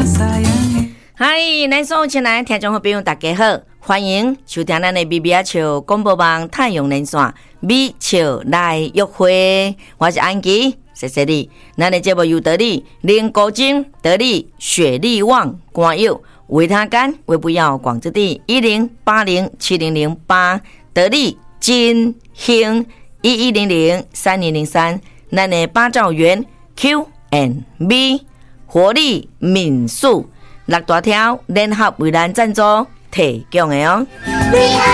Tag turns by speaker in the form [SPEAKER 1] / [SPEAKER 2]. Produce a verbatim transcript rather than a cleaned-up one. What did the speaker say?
[SPEAKER 1] 嗨，咱所有亲爱的听众朋友大家好，欢迎收听咱的米米笑广播网太阳连线米笑来约会，我是安琪，谢谢你。咱的节目由得力林国金、得力雪力旺、光佑维他干维不要广之地一零八零七零零八，得力金兴一一零零三零零三，咱的八兆元 Q and B 活力民宿。六大条联合为咱赞助提供的哦。